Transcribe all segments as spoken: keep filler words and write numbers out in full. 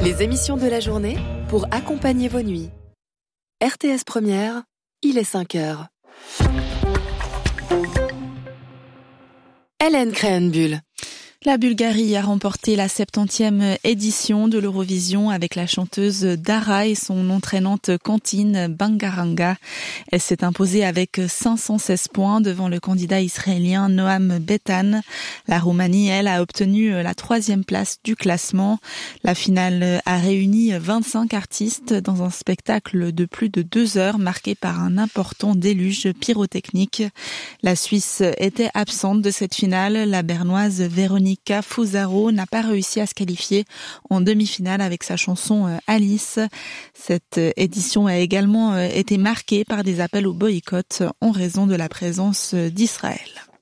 Les émissions de la journée pour accompagner vos nuits. R T S Première, il est cinq heures. Hélène Créhenbuhl. La Bulgarie a remporté la septantième édition de l'Eurovision avec la chanteuse Dara et son entraînante cantine Bangaranga. Elle s'est imposée avec cinq cent seize points devant le candidat israélien Noam Betan. La Roumanie, elle, a obtenu la troisième place du classement. La finale a réuni vingt-cinq artistes dans un spectacle de plus de deux heures marqué par un important déluge pyrotechnique. La Suisse était absente de cette finale. La Bernoise Véronique Fusaro n'a pas réussi à se qualifier en demi-finale avec sa chanson Alice. Cette édition a également été marquée par des appels au boycott en raison de la présence d'Israël.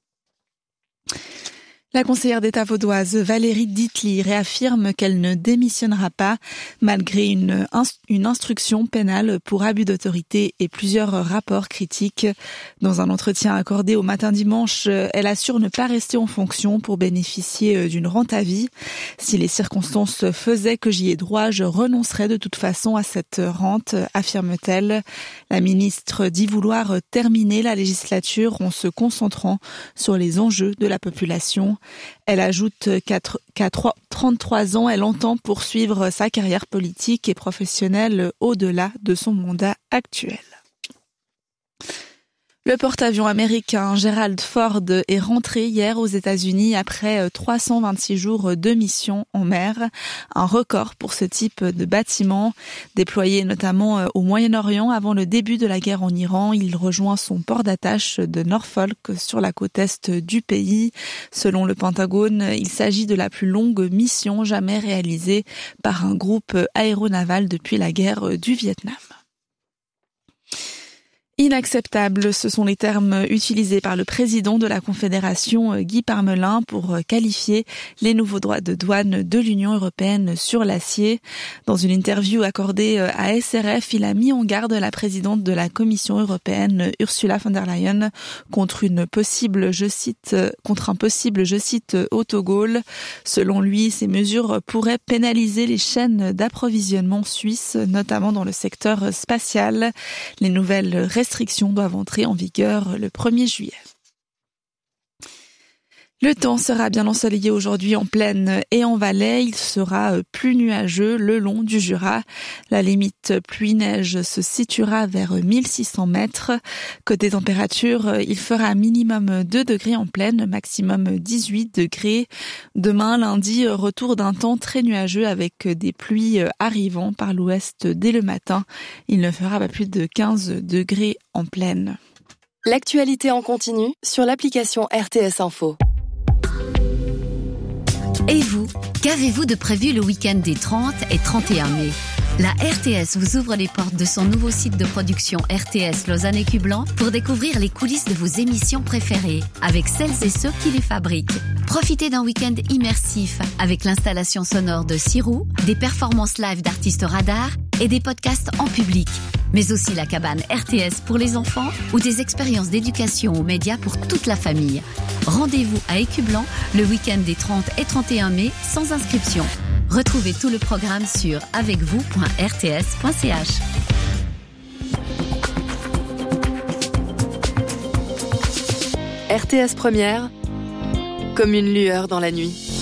La conseillère d'État vaudoise Valérie Ditli réaffirme qu'elle ne démissionnera pas malgré une, une instruction pénale pour abus d'autorité et plusieurs rapports critiques. Dans un entretien accordé au Matin Dimanche, elle assure ne pas rester en fonction pour bénéficier d'une rente à vie. Si les circonstances faisaient que j'y ai droit, je renoncerais de toute façon à cette rente, affirme-t-elle. La ministre dit vouloir terminer la législature en se concentrant sur les enjeux de la population. Elle ajoute qu'à trente-trois ans, elle entend poursuivre sa carrière politique et professionnelle au-delà de son mandat actuel. Le porte-avions américain Gerald Ford est rentré hier aux États-Unis après trois cent vingt-six jours de mission en mer, un record pour ce type de bâtiment. Déployé notamment au Moyen-Orient avant le début de la guerre en Iran, il rejoint son port d'attache de Norfolk sur la côte est du pays. Selon le Pentagone, il s'agit de la plus longue mission jamais réalisée par un groupe aéronaval depuis la guerre du Vietnam. Inacceptable, ce sont les termes utilisés par le président de la Confédération, Guy Parmelin, pour qualifier les nouveaux droits de douane de l'Union européenne sur l'acier. Dans une interview accordée à S R F, il a mis en garde la présidente de la Commission européenne, Ursula von der Leyen, contre une possible, je cite, contre un possible, je cite, autogol. Selon lui, ces mesures pourraient pénaliser les chaînes d'approvisionnement suisses, notamment dans le secteur spatial. Les nouvelles restrictions restrictions doivent entrer en vigueur le premier juillet. Le temps sera bien ensoleillé aujourd'hui en plaine et en Valais. Il sera plus nuageux le long du Jura. La limite pluie-neige se situera vers mille six cents mètres. Côté température, il fera minimum deux degrés en plaine, maximum dix-huit degrés. Demain, lundi, retour d'un temps très nuageux avec des pluies arrivant par l'ouest dès le matin. Il ne fera pas plus de quinze degrés en plaine. L'actualité en continu sur l'application R T S Info. Et vous, qu'avez-vous de prévu le week-end des trente et trente et un mai ? La R T S vous ouvre les portes de son nouveau site de production R T S Lausanne et Cublan pour découvrir les coulisses de vos émissions préférées avec celles et ceux qui les fabriquent. Profitez d'un week-end immersif avec l'installation sonore de Sirou, des performances live d'artistes radars et des podcasts en public. Mais aussi la cabane R T S pour les enfants ou des expériences d'éducation aux médias pour toute la famille. Rendez-vous à Écublan le week-end des trente et trente et un mai sans inscription. Retrouvez tout le programme sur avec vous point r t s point c h. R T S Première, comme une lueur dans la nuit.